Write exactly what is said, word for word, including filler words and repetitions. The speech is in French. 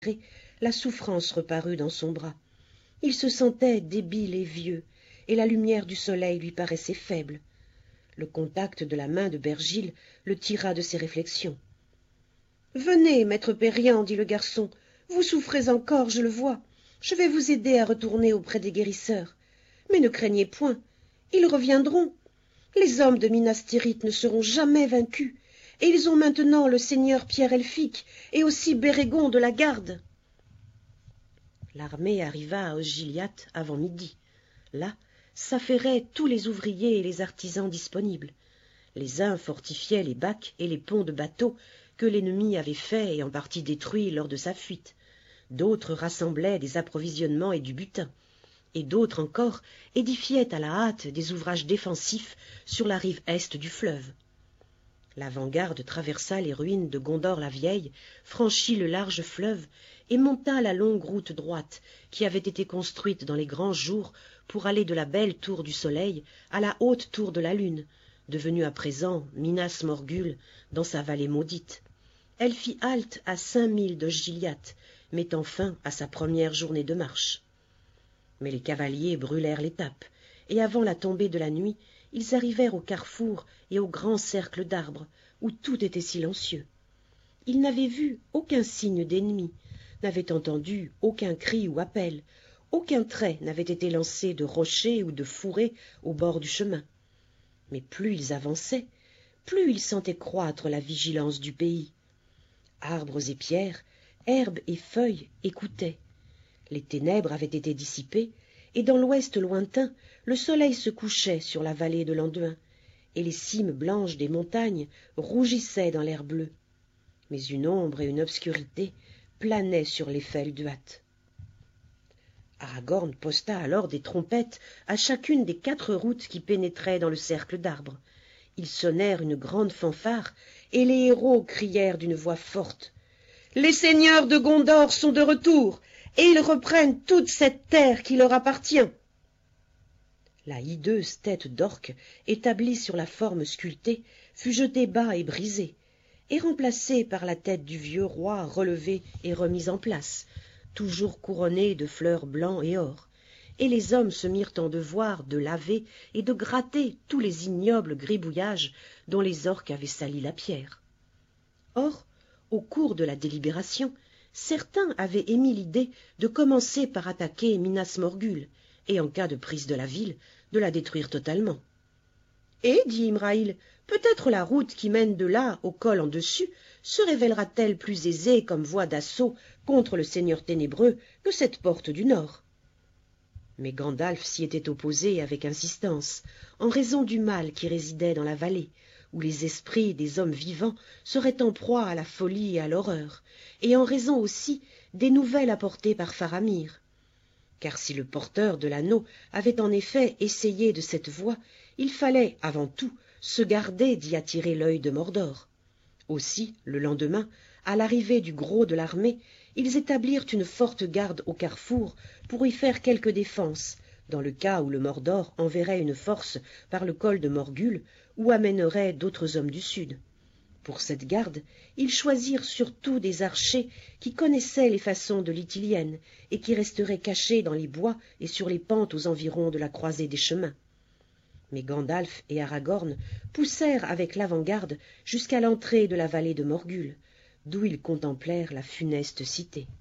la souffrance reparut dans son bras. Il se sentait débile et vieux, et la lumière du soleil lui paraissait faible. Le contact de la main de Bergil le tira de ses réflexions. « Venez, maître Périan, dit le garçon, vous souffrez encore, je le vois. Je vais vous aider à retourner auprès des guérisseurs. Mais ne craignez point, ils reviendront. Les hommes de Minas Tirith ne seront jamais vaincus, et ils ont maintenant le seigneur Pierre Elphick et aussi Bérégon de la Garde. » L'armée arriva à Osgiliath avant midi. Là s'affairaient tous les ouvriers et les artisans disponibles. Les uns fortifiaient les bacs et les ponts de bateaux que l'ennemi avait faits et en partie détruits lors de sa fuite. D'autres rassemblaient des approvisionnements et du butin, et d'autres encore édifiaient à la hâte des ouvrages défensifs sur la rive est du fleuve. L'avant-garde traversa les ruines de Gondor-la-Vieille, franchit le large fleuve et monta la longue route droite qui avait été construite dans les grands jours pour aller de la belle tour du Soleil à la haute tour de la Lune, devenue à présent Minas Morgul dans sa vallée maudite. Elle fit halte à cinq milles d'Osgiliath, mettant fin à sa première journée de marche. Mais les cavaliers brûlèrent l'étape, et avant la tombée de la nuit, ils arrivèrent au carrefour et au grand cercle d'arbres, où tout était silencieux. Ils n'avaient vu aucun signe d'ennemi, n'avaient entendu aucun cri ou appel, aucun trait n'avait été lancé de rocher ou de fourré au bord du chemin. Mais plus ils avançaient, plus ils sentaient croître la vigilance du pays. Arbres et pierres, herbes et feuilles écoutaient. Les ténèbres avaient été dissipées, et dans l'ouest lointain, le soleil se couchait sur la vallée de l'Anduin, et les cimes blanches des montagnes rougissaient dans l'air bleu. Mais une ombre et une obscurité planaient sur les Felduat. Aragorn posta alors des trompettes à chacune des quatre routes qui pénétraient dans le cercle d'arbres. Ils sonnèrent une grande fanfare, et les héros crièrent d'une voix forte « Les seigneurs de Gondor sont de retour, et ils reprennent toute cette terre qui leur appartient !» La hideuse tête d'orque, établie sur la forme sculptée, fut jetée bas et brisée, et remplacée par la tête du vieux roi relevée et remise en place, toujours couronnée de fleurs blancs et or, et les hommes se mirent en devoir de laver et de gratter tous les ignobles gribouillages dont les orques avaient sali la pierre. Or, au cours de la délibération, certains avaient émis l'idée de commencer par attaquer Minas Morgul, et en cas de prise de la ville, de la détruire totalement. « Et, dit Imraïl, peut-être la route qui mène de là au col en dessus se révélera-t-elle plus aisée comme voie d'assaut contre le seigneur ténébreux que cette porte du nord. » Mais Gandalf s'y était opposé avec insistance, en raison du mal qui résidait dans la vallée, où les esprits des hommes vivants seraient en proie à la folie et à l'horreur, et en raison aussi des nouvelles apportées par Faramir. Car si le porteur de l'anneau avait en effet essayé de cette voie, il fallait, avant tout, se garder d'y attirer l'œil de Mordor. Aussi, le lendemain, à l'arrivée du gros de l'armée, ils établirent une forte garde au carrefour pour y faire quelque défense, dans le cas où le Mordor enverrait une force par le col de Morgul ou amènerait d'autres hommes du sud. Pour cette garde, ils choisirent surtout des archers qui connaissaient les façons de l'Ithilienne et qui resteraient cachés dans les bois et sur les pentes aux environs de la croisée des chemins. Mais Gandalf et Aragorn poussèrent avec l'avant-garde jusqu'à l'entrée de la vallée de Morgul, d'où ils contemplèrent la funeste cité.